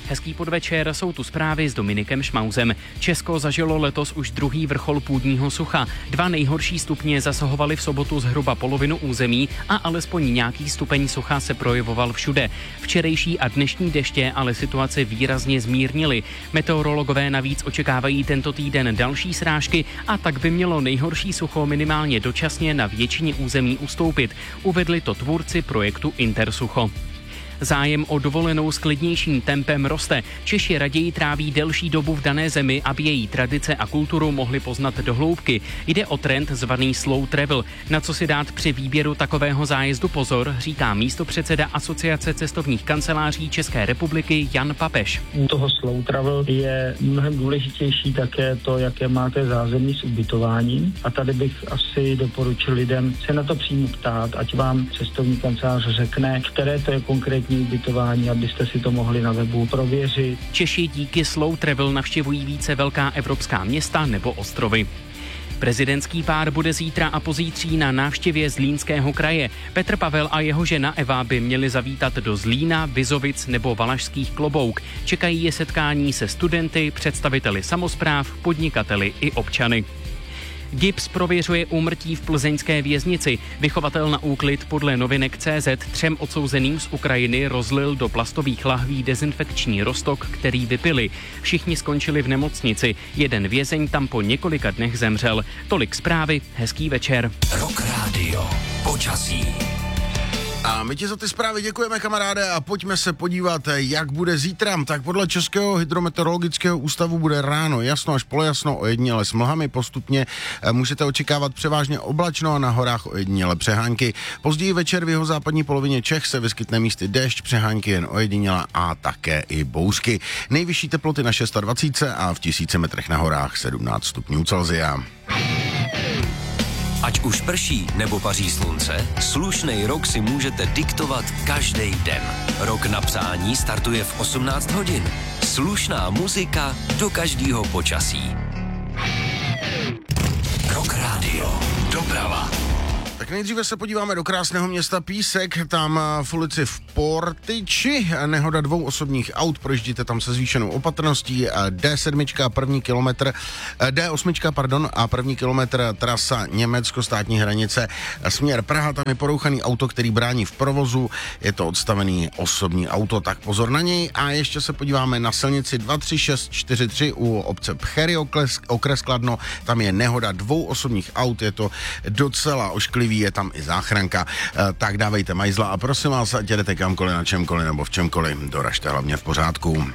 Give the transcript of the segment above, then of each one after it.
Hezký podvečer, jsou tu zprávy s Dominikem Šmauzem. Česko zažilo letos už druhý vrchol půdního sucha. 2 nejhorší stupně zasahovaly v sobotu zhruba polovinu území a alespoň nějaký stupeň sucha se projevoval všude. Včerejší a dnešní deště ale situaci výrazně zmírnily. Meteorologové navíc očekávají tento týden další srážky a tak by mělo nejhorší sucho minimálně dočasně na většině území ustoupit. Uvedli to tvůrci projektu Intersucho. Zájem o dovolenou s klidnějším tempem roste. Češi raději tráví delší dobu v dané zemi, aby její tradice a kulturu mohli poznat do hloubky. Jde o trend zvaný slow travel. Na co si dát při výběru takového zájezdu pozor, říká místopředseda Asociace cestovních kanceláří České republiky Jan Papež. U toho slow travel je mnohem důležitější také to, jaké máte zázemí s ubytováním. A tady bych asi doporučil lidem se na to přímo ptát, ať vám cestovní kancelář řekne, které to je konkrétní ubytování, abyste si to mohli na webu prověřit. Češi díky slow travel navštěvují více velká evropská města nebo ostrovy. Prezidentský pár bude zítra a pozítří na návštěvě Zlínského kraje. Petr Pavel a jeho žena Eva by měli zavítat do Zlína, Vizovic nebo Valašských Klobouk. Čekají je setkání se studenty, představiteli samospráv, podnikateli i občany. GIBS prověřuje úmrtí v plzeňské věznici. Vychovatel na úklid podle novinek.cz 3 odsouzeným z Ukrajiny rozlil do plastových lahví dezinfekční roztok, který vypili. Všichni skončili v nemocnici. Jeden vězeň tam po několika dnech zemřel. Tolik zprávy, hezký večer. Rock Radio, počasí. A my ti za ty zprávy děkujeme, kamaráde, a pojďme se podívat, jak bude zítra. Tak podle Českého hydrometeorologického ústavu bude ráno jasno až polojasno, ojediněle s mlhami postupně. Můžete očekávat převážně oblačno a na horách ojediněle přehánky. Později večer v jihozápadní polovině Čech se vyskytne místy déšť, přehánky jen ojediněle a také i bouřky. Nejvyšší teploty na 620 a v 1000 metrech na horách 17 stupňů Celsia. Ať už prší nebo paří slunce, slušnej rok si můžete diktovat každý den. Rok na přání startuje v 18 hodin. Slušná muzika do každého počasí. Rock Radio. Doprava. Tak nejdříve se podíváme do krásného města Písek, tam v ulici v Portyči, nehoda 2 osobních aut, projíždíte tam se zvýšenou opatrností, D7, první kilometr, D8, pardon, a první kilometr trasa Německo, státní hranice, směr Praha, tam je porouchaný auto, který brání v provozu, je to odstavený osobní auto, tak pozor na něj. A ještě se podíváme na silnici 23643 u obce Pchery, okres Kladno, tam je nehoda 2 osobních aut, je to docela ošklivý, je tam i záchranka, tak dávejte majzla a prosím vás, ať jedete kamkoliv, na čemkoliv nebo v čemkoliv, doražte hlavně v pořádku.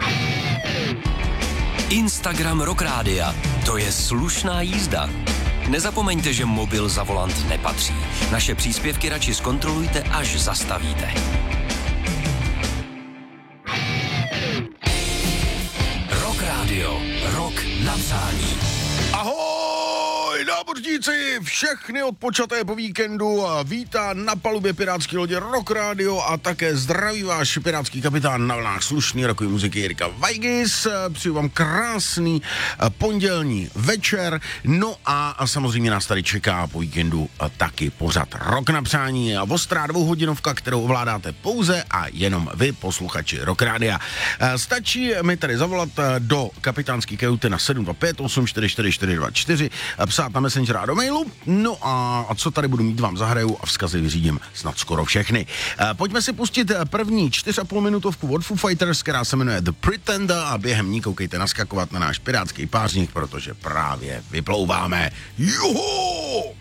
Instagram Rock Rádia, to je slušná jízda. Nezapomeňte, že mobil za volant nepatří. Naše příspěvky radši zkontrolujte, až zastavíte. Rock Radio, rok na přání. Ahoj, námořníci, všechny odpočaté po víkendu vítá na palubě pirátský lodě Rock Radio a také zdraví váš pirátský kapitán na vlnách slušný rokový muziky Jirka Vajgis. Přeju vám krásný pondělní večer, no a samozřejmě nás tady čeká po víkendu taky pořad Rock na přání a ostrá 2hodinovka, kterou ovládáte pouze a jenom vy, posluchači Rock Rádia. Stačí mi tady zavolat do kapitánský kajuty na 725 844 424, psát na Messenger a do mailu, no a co tady budu mít, vám zahraju a vzkazy vyřídím snad skoro všechny. Pojďme si pustit první 4,5 minutovku od Foo Fighters, která se jmenuje The Pretender a během ní koukejte naskakovat na náš pirátský pářník, protože právě vyplouváme. Juhu!